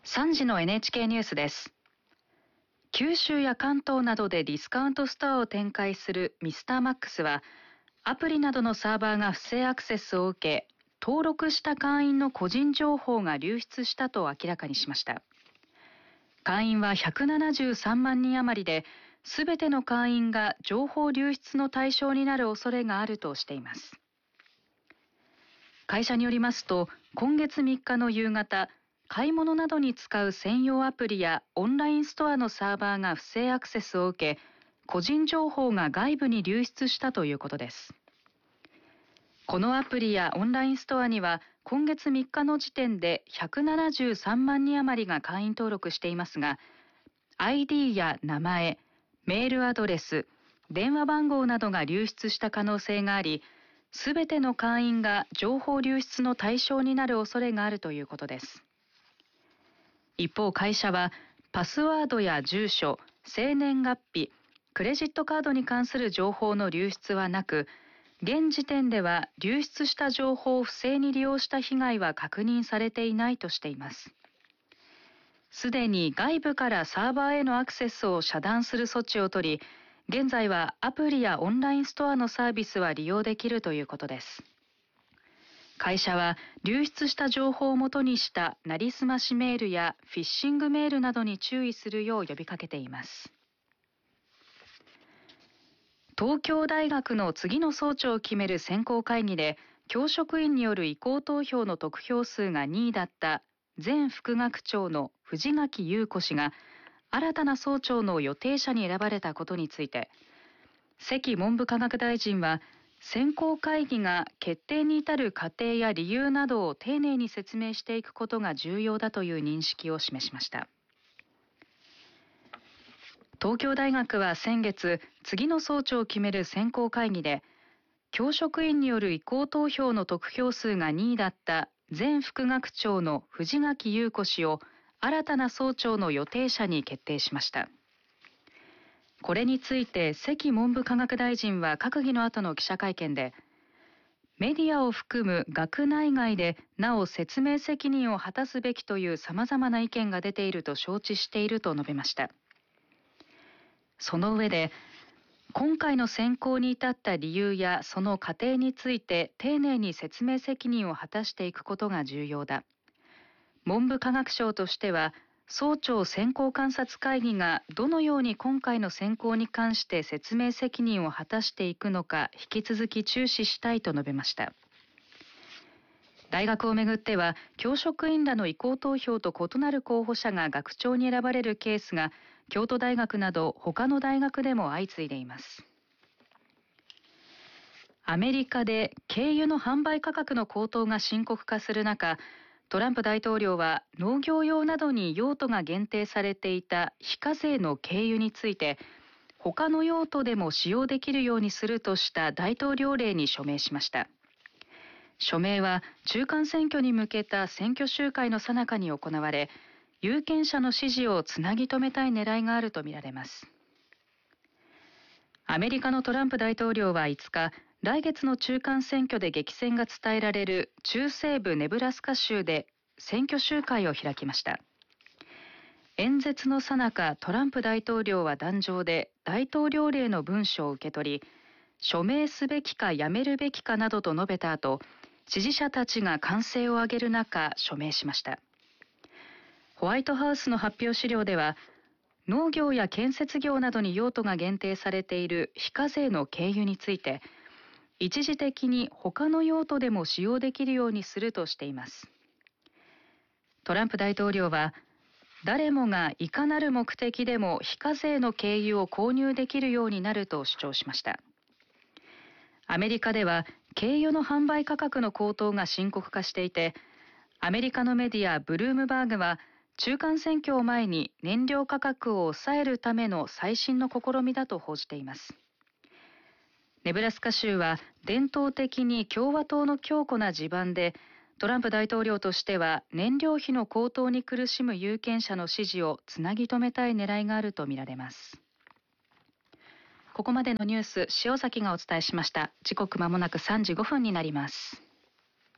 3時の NHK ニュースです。九州や関東などでディスカウントストアを展開するミスターマックスは、アプリなどのサーバーが不正アクセスを受け、登録した会員の個人情報が流出したと明らかにしました。会員は173万人余りで、すべての会員が情報流出の対象になる恐れがあるとしています。会社によりますと、今月3日の夕方、買い物などに使う専用アプリやオンラインストアのサーバーが不正アクセスを受け、個人情報が外部に流出したということです。このアプリやオンラインストアには、今月3日の時点で173万人余りが会員登録していますが、ID や名前、メールアドレス、電話番号などが流出した可能性があり、すべての会員が情報流出の対象になる恐れがあるということです。一方、会社はパスワードや住所、生年月日、クレジットカードに関する情報の流出はなく、現時点では流出した情報を不正に利用した被害は確認されていないとしています。すでに外部からサーバーへのアクセスを遮断する措置を取り、現在はアプリやオンラインストアのサービスは利用できるということです。会社は流出した情報をもとにしたなりすましメールやフィッシングメールなどに注意するよう呼びかけています。東京大学の次の総長を決める選考会議で、教職員による意向投票の得票数が2位だった前副学長の藤垣優子氏が新たな総長の予定者に選ばれたことについて、関文部科学大臣は、選考会議が決定に至る過程や理由などを丁寧に説明していくことが重要だという認識を示しました。東京大学は先月、次の総長を決める選考会議で、教職員による意向投票の得票数が2位だった前副学長の藤垣優子氏を新たな総長の予定者に決定しました。これについて関文部科学大臣は閣議の後の記者会見で、メディアを含む学内外でなお説明責任を果たすべきという様々な意見が出ていると承知していると述べました。その上で、今回の選考に至った理由やその過程について丁寧に説明責任を果たしていくことが重要だ。文部科学省としては、総長選考監察会議がどのように今回の選考に関して説明責任を果たしていくのか引き続き注視したいと述べました。大学をめぐっては、教職員らの意向投票と異なる候補者が学長に選ばれるケースが京都大学など他の大学でも相次いでいます。アメリカで軽油の販売価格の高騰が深刻化する中、トランプ大統領は農業用などに用途が限定されていた非課税の軽油について、他の用途でも使用できるようにするとした大統領令に署名しました。署名は中間選挙に向けた選挙集会の最中に行われ、有権者の支持をつなぎ止めたい狙いがあるとみられます。アメリカのトランプ大統領は5日、来月の中間選挙で激戦が伝えられる中西部ネブラスカ州で選挙集会を開きました。演説の最中、トランプ大統領は壇上で大統領令の文書を受け取り、署名すべきかやめるべきかなどと述べた後、支持者たちが歓声を上げる中、署名しました。ホワイトハウスの発表資料では、農業や建設業などに用途が限定されている非課税の軽油について、一時的に他の用途でも使用できるようにするとしています。トランプ大統領は、誰もがいかなる目的でも非課税の軽油を購入できるようになると主張しました。アメリカでは軽油の販売価格の高騰が深刻化していて、アメリカのメディアブルームバーグは、中間選挙を前に燃料価格を抑えるための最新の試みだと報じています。ネブラスカ州は伝統的に共和党の強固な地盤で、トランプ大統領としては燃料費の高騰に苦しむ有権者の支持をつなぎ止めたい狙いがあるとみられます。ここまでのニュース、塩崎がお伝えしました。時刻まもなく3時5分になります。